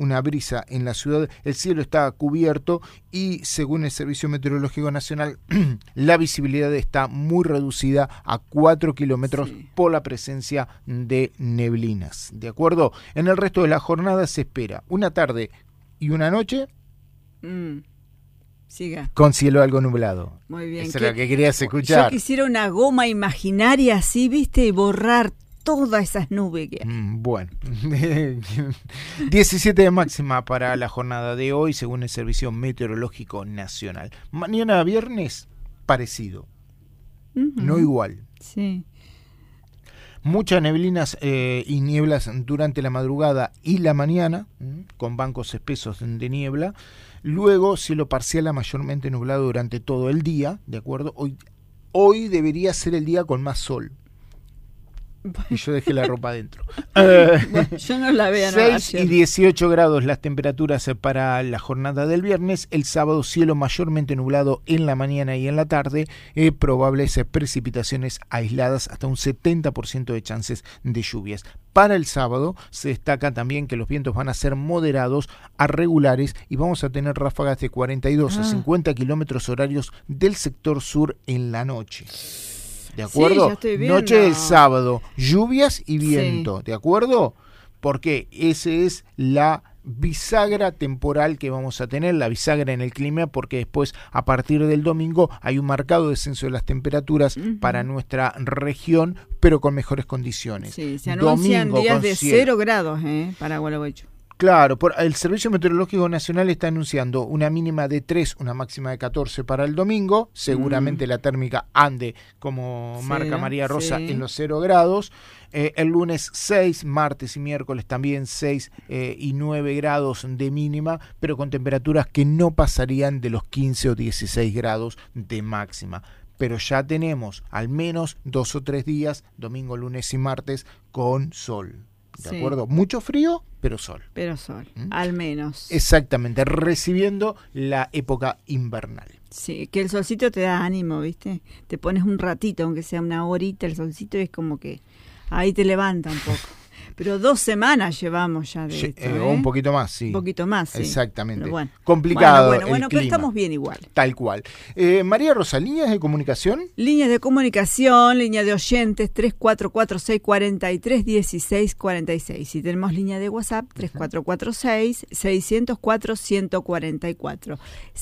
una brisa en la ciudad. El cielo está cubierto y según el Servicio Meteorológico Nacional, la visibilidad está muy reducida a 4 kilómetros por la presencia de neblinas. ¿De acuerdo? En el resto de la jornada se espera una tarde y una noche Siga. Con cielo algo nublado. Muy bien. Eso es lo que querías escuchar. Yo quisiera una goma imaginaria así, ¿viste? Y borrar todas esas nubes que hay. Bueno, 17 de máxima para la jornada de hoy, según el Servicio Meteorológico Nacional. Mañana viernes, parecido. No igual. Sí. Muchas neblinas y nieblas durante la madrugada y la mañana, con bancos espesos de niebla. Luego, cielo parcial a mayormente nublado durante todo el día, ¿de acuerdo? Hoy debería ser el día con más sol. Y yo dejé la ropa adentro. Bueno, yo no la veo. 6 y 18 grados las temperaturas para la jornada del viernes. El sábado, cielo mayormente nublado en la mañana y en la tarde. Probables precipitaciones aisladas, hasta un 70% de chances de lluvias. Para el sábado se destaca también que los vientos van a ser moderados a regulares y vamos a tener ráfagas de 42 a 50 kilómetros horarios del sector sur en la noche. ¿De acuerdo? Sí, ya estoy viendo. Noche del sábado, lluvias y viento, ¿de acuerdo? Porque esa es la bisagra temporal que vamos a tener, la bisagra en el clima, porque después, a partir del domingo, hay un marcado descenso de las temperaturas para nuestra región, pero con mejores condiciones. Sí, se anuncian domingo, días de 0 grados para Gualeguaychú. Claro, el Servicio Meteorológico Nacional está anunciando una mínima de 3, una máxima de 14 para el domingo. Seguramente la térmica ande, como marca María Rosa, en los 0 grados. El lunes 6, martes y miércoles también 6 y 9 grados de mínima, pero con temperaturas que no pasarían de los 15 o 16 grados de máxima. Pero ya tenemos al menos 2 o 3 días, domingo, lunes y martes, con sol. ¿De acuerdo? Mucho frío, pero sol. Pero sol, al menos. Exactamente, recibiendo la época invernal. Sí, que el solcito te da ánimo, ¿viste? Te pones un ratito, aunque sea una horita, el solcito es como que ahí te levanta un poco. Pero 2 semanas llevamos ya de esto, un poquito más, sí. Un poquito más, sí. Exactamente. Bueno. Complicado Bueno, el pero clima. estamos bien igual. Tal cual. María Rosa, ¿líneas de comunicación? Líneas de comunicación, línea de oyentes, 3446-431646. Si tenemos línea de WhatsApp, 3446-604-144.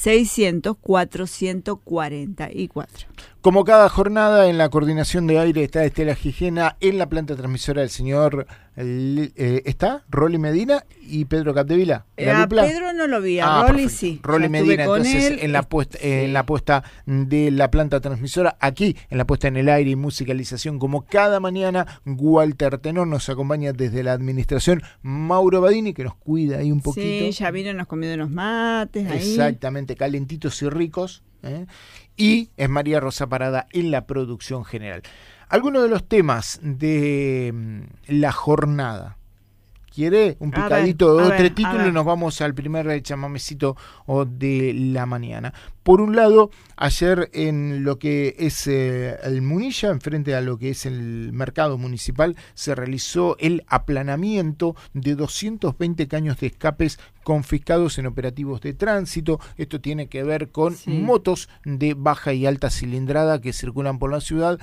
604-144. Como cada jornada, en la coordinación de aire está Estela Gijena, en la planta transmisora del señor está Rolly Medina y Pedro Capdevila. A Pedro no lo vi, a Rolly sí. Rolly Medina, entonces, en la puesta de la planta transmisora, aquí en la puesta en el aire y musicalización, como cada mañana, Walter Tenor nos acompaña desde la administración, Mauro Badini, que nos cuida ahí un poquito. Sí, ya vino, nos comió unos mates ahí. Exactamente, calentitos y ricos. Y es María Rosa Parada en la producción general. Algunos de los temas de la jornada. ¿Quiere un picadito de otro título? Y nos vamos al primer chamamecito de la mañana. Por un lado, ayer en lo que es el Munilla, enfrente a lo que es el mercado municipal, se realizó el aplanamiento de 220 caños de escapes confiscados en operativos de tránsito. Esto tiene que ver con motos de baja y alta cilindrada que circulan por la ciudad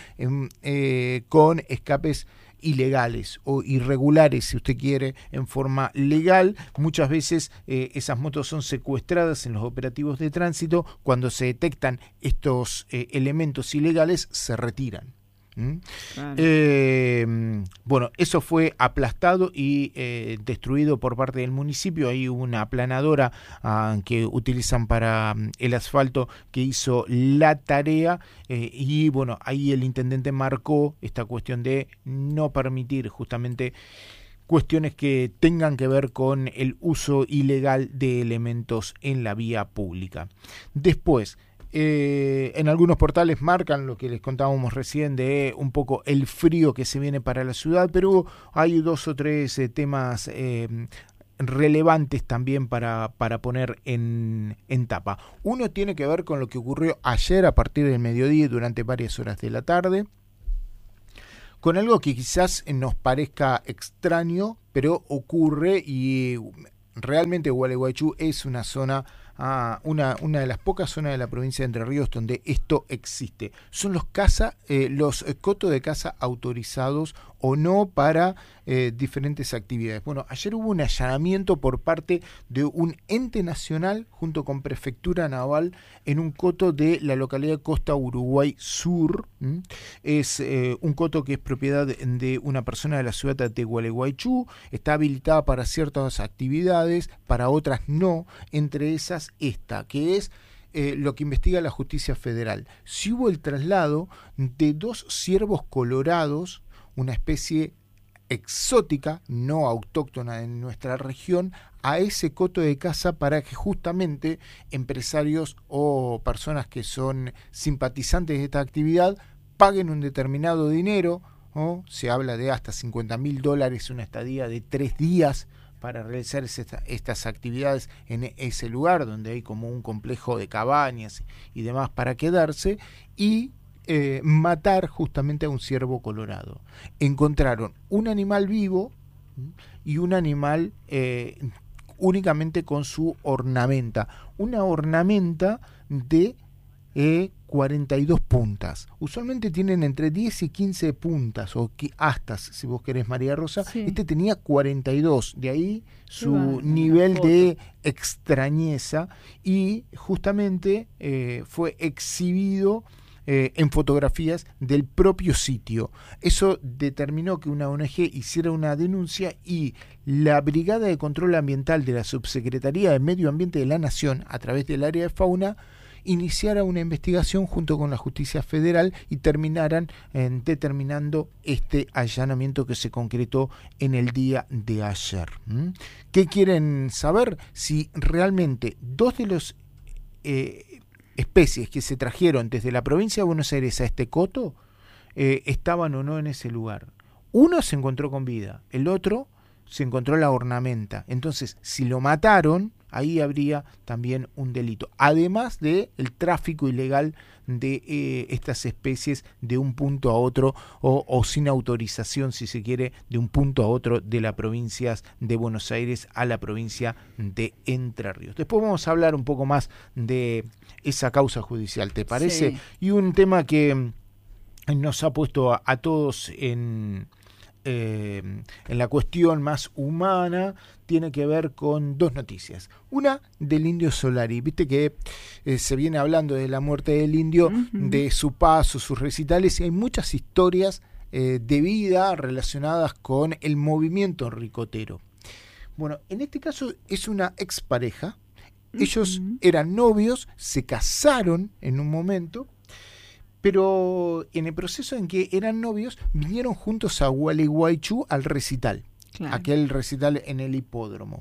con escapes ilegales o irregulares, si usted quiere, en forma legal. Muchas veces esas motos son secuestradas en los operativos de tránsito. Cuando se detectan estos elementos ilegales, se retiran. Claro. Bueno, eso fue aplastado y destruido por parte del municipio. Hay una aplanadora que utilizan para el asfalto que hizo la tarea y bueno, ahí el intendente marcó esta cuestión de no permitir justamente cuestiones que tengan que ver con el uso ilegal de elementos en la vía pública. Después, en algunos portales marcan lo que les contábamos recién de un poco el frío que se viene para la ciudad, pero hay 2 o 3 temas relevantes también para poner en tapa. Uno tiene que ver con lo que ocurrió ayer a partir del mediodía y durante varias horas de la tarde, con algo que quizás nos parezca extraño, pero ocurre y realmente Gualeguaychú es una zona, una de las pocas zonas de la provincia de Entre Ríos donde esto existe. Son los cotos de caza autorizados o no para diferentes actividades. Bueno, ayer hubo un allanamiento por parte de un ente nacional junto con Prefectura Naval en un coto de la localidad de Costa Uruguay Sur. Es un coto que es propiedad de una persona de la ciudad de Gualeguaychú, está habilitada para ciertas actividades, para otras no, entre esas esta, que es lo que investiga la justicia federal. Si hubo el traslado de 2 ciervos colorados, una especie exótica, no autóctona en nuestra región, a ese coto de caza para que justamente empresarios o personas que son simpatizantes de esta actividad paguen un determinado dinero, ¿no? Se habla de hasta $50.000 una estadía de 3 días para realizar estas actividades en ese lugar donde hay como un complejo de cabañas y demás para quedarse, y matar justamente a un ciervo colorado. Encontraron un animal vivo y un animal únicamente con su ornamenta, una ornamenta de 42 puntas. Usualmente tienen entre 10 y 15 puntas o astas, si vos querés, María Rosa. Sí. Este tenía 42, de ahí su nivel de extrañeza, y justamente fue exhibido en fotografías del propio sitio. Eso determinó que una ONG hiciera una denuncia y la Brigada de Control Ambiental de la Subsecretaría de Medio Ambiente de la Nación, a través del área de fauna, iniciara una investigación junto con la justicia federal y terminaran determinando este allanamiento que se concretó en el día de ayer. ¿Qué quieren saber? Si realmente 2 de los especies que se trajeron desde la provincia de Buenos Aires a este coto estaban o no en ese lugar. Uno se encontró con vida, el otro se encontró la ornamenta. Entonces, si lo mataron, ahí habría también un delito, además de el tráfico ilegal de estas especies de un punto a otro o sin autorización, si se quiere, de un punto a otro de las provincias de Buenos Aires a la provincia de Entre Ríos. Después vamos a hablar un poco más de esa causa judicial, ¿te parece? Sí. Y un tema que nos ha puesto a todos en la cuestión más humana, tiene que ver con 2 noticias. Una del Indio Solari. Viste que se viene hablando de la muerte del indio, de su paso, sus recitales, y hay muchas historias de vida relacionadas con el movimiento ricotero. Bueno, en este caso es una expareja. Ellos eran novios, se casaron en un momento, pero en el proceso en que eran novios, vinieron juntos a Gualeguaychú al recital, claro, aquel recital en el hipódromo.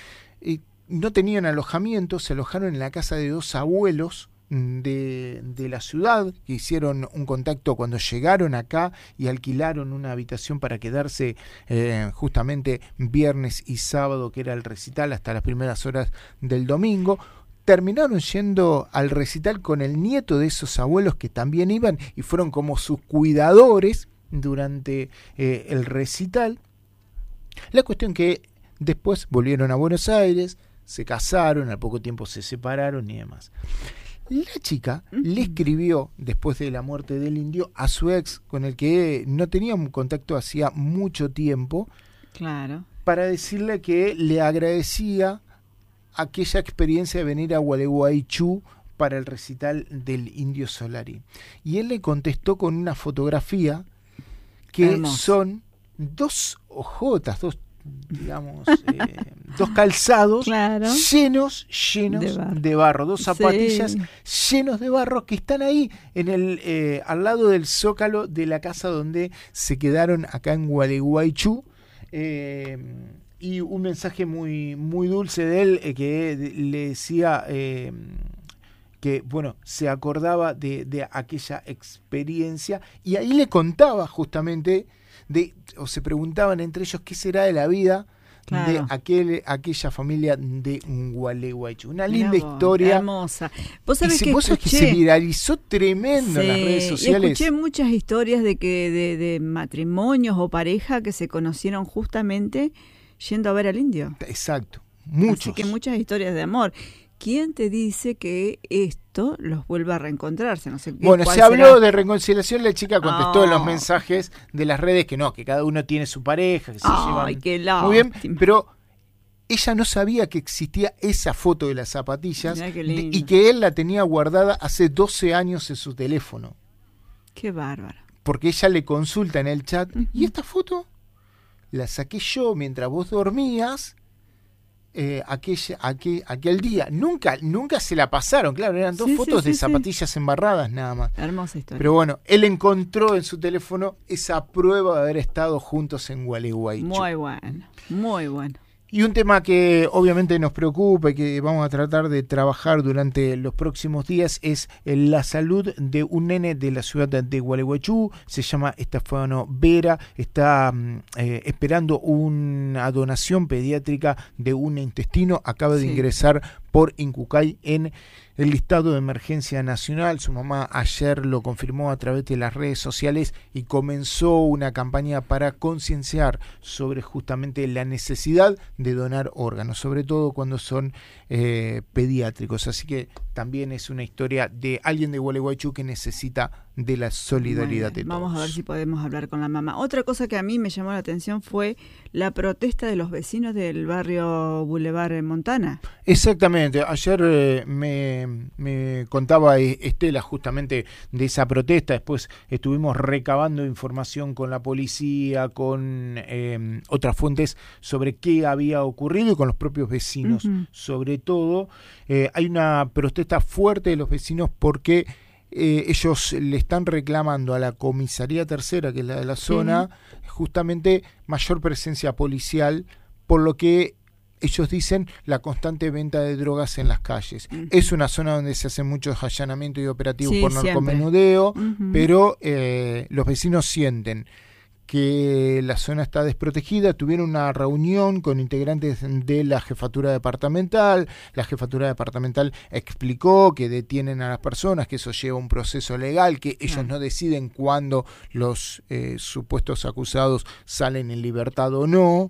No tenían alojamiento, se alojaron en la casa de 2 abuelos de la ciudad, que hicieron un contacto cuando llegaron acá y alquilaron una habitación para quedarse justamente viernes y sábado, que era el recital, hasta las primeras horas del domingo. Terminaron yendo al recital con el nieto de esos abuelos que también iban y fueron como sus cuidadores durante el recital. La cuestión que después volvieron a Buenos Aires, se casaron, al poco tiempo se separaron y demás. La chica le escribió, después de la muerte del indio, a su ex, con el que no tenía un contacto hacía mucho tiempo, claro, para decirle que le agradecía aquella experiencia de venir a Gualeguaychú para el recital del Indio Solari. Y él le contestó con una fotografía que hermoso, son 2 ojotas, 2 calzados, claro, llenos de barro, 2 zapatillas, sí, llenos de barro, que están ahí en al lado del zócalo de la casa donde se quedaron acá en Gualeguaychú. Y un mensaje muy, muy dulce de él, que le decía que, bueno, se acordaba de aquella experiencia, y ahí le contaba justamente o se preguntaban entre ellos qué será de la vida, claro, de aquella familia de Gualeguaychú. Una linda historia. Hermosa. Vos sabés que se viralizó tremendo en las redes sociales. Y escuché muchas historias de matrimonios o pareja que se conocieron justamente yendo a ver al indio. Exacto. Muchos. Así que muchas historias de amor. ¿Quién te dice que esto los vuelva a reencontrarse? No sé. Bueno, se habló de reconciliación, la chica contestó en los mensajes de las redes que no, que cada uno tiene su pareja, que se llevan qué muy bien, pero ella no sabía que existía esa foto de las zapatillas y que él la tenía guardada hace 12 años en su teléfono. Qué bárbaro. Porque ella le consulta en el chat, ¿y esta foto? La saqué yo mientras vos dormías. Aquel día nunca se la pasaron, claro, eran dos fotos de zapatillas embarradas nada más. Hermosa historia. Pero bueno, él encontró en su teléfono esa prueba de haber estado juntos en Gualeguaychú. Muy bueno. Y un tema que obviamente nos preocupa y que vamos a tratar de trabajar durante los próximos días es la salud de un nene de la ciudad de Gualeguaychú. Se llama Estefano Vera. Está esperando una donación pediátrica de un intestino. Acaba de ingresar por Incucay en el listado de emergencia nacional. Su mamá ayer lo confirmó a través de las redes sociales y comenzó una campaña para concienciar sobre justamente la necesidad de donar órganos, sobre todo cuando son pediátricos. Así que también es una historia de alguien de Gualeguaychú que necesita de la solidaridad de todos. Vamos a ver si podemos hablar con la mamá. Otra cosa que a mí me llamó la atención fue la protesta de los vecinos del barrio Boulevard en Montana. Exactamente. Ayer me contaba Estela justamente de esa protesta. Después estuvimos recabando información con la policía, con otras fuentes sobre qué había ocurrido y con los propios vecinos. Sobre todo, hay una protesta fuerte de los vecinos porque ellos le están reclamando a la comisaría tercera, que es la de la zona, justamente mayor presencia policial, por lo que ellos dicen la constante venta de drogas en las calles. Es una zona donde se hacen muchos allanamientos y operativos por narcomenudeo, pero los vecinos sienten que la zona está desprotegida. Tuvieron una reunión con integrantes de la jefatura departamental. La jefatura departamental explicó que detienen a las personas, que eso lleva un proceso legal, que ellos no deciden cuándo los supuestos acusados salen en libertad o no.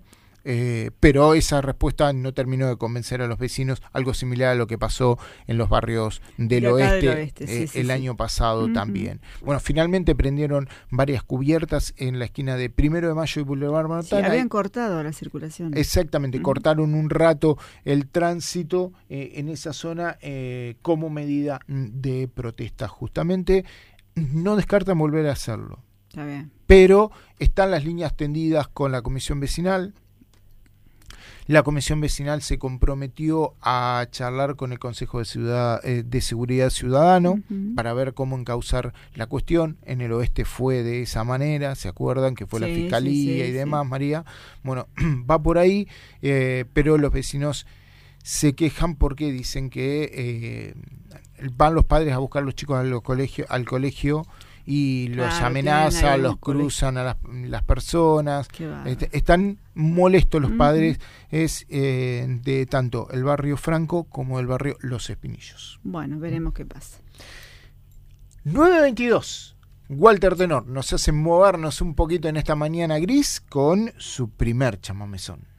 Pero esa respuesta no terminó de convencer a los vecinos, algo similar a lo que pasó en los barrios del oeste el año pasado también. Bueno, finalmente prendieron varias cubiertas en la esquina de 1 de Mayo y Boulevard Montana. Habían cortado la circulación. Exactamente, cortaron un rato el tránsito en esa zona como medida de protesta. Justamente no descartan volver a hacerlo. Está bien. Pero están las líneas tendidas con la comisión vecinal. La comisión vecinal se comprometió a charlar con el Consejo de Seguridad Ciudadano para ver cómo encauzar la cuestión. En el oeste fue de esa manera, ¿se acuerdan? Que fue la fiscalía y demás, María. Bueno, va por ahí, pero los vecinos se quejan porque dicen que van los padres a buscar a los chicos al colegio y los amenazan, los cruzan a las personas. Están molestos los padres de tanto el barrio Franco como el barrio Los Espinillos. Bueno, veremos qué pasa. 9:22. Walter Tenor nos hace movernos un poquito en esta mañana gris con su primer chamamezón.